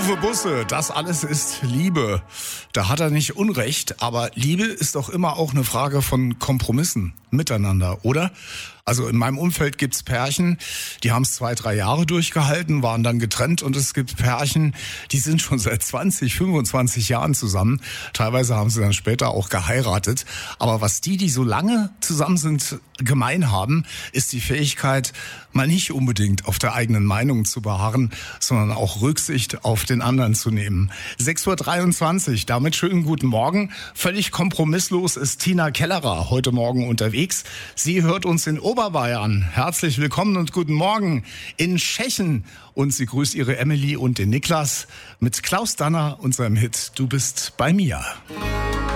Uwe Busse, das alles ist Liebe. Da hat er nicht Unrecht, aber Liebe ist doch immer auch eine Frage von Kompromissen miteinander, oder? Also in meinem Umfeld gibt's Pärchen, die haben es 2-3 Jahre durchgehalten, waren dann getrennt, und es gibt Pärchen, die sind schon seit 20, 25 Jahren zusammen. Teilweise haben sie dann später auch geheiratet. Aber was die so lange zusammen sind, gemein haben, ist die Fähigkeit, mal nicht unbedingt auf der eigenen Meinung zu beharren, sondern auch Rücksicht auf den anderen zu nehmen. 6:23 Uhr, damit schönen guten Morgen. Völlig kompromisslos ist Tina Kellerer heute Morgen unterwegs. Sie hört uns in Oberbayern. Herzlich willkommen und guten Morgen in Tschechien. Und sie grüßt ihre Emily und den Niklas mit Klaus Danner und seinem Hit "Du bist bei mir".